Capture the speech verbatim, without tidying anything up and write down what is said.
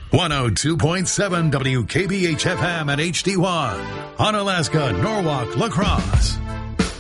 one oh two point seven W K B H F M at H D one. On Alaska, Norwalk, La Crosse.